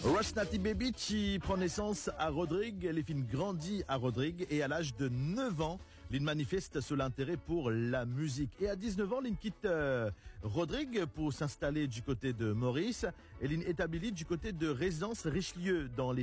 Rosnati Baby qui prend naissance à Rodrigue. Les filles grandit à Rodrigue et à l'âge de 9 ans, Lynn manifeste sur l'intérêt pour la musique. Et à 19 ans, Lynn quitte Rodrigue pour s'installer du côté de Maurice et Lynn établit du côté de Résidence Richelieu dans les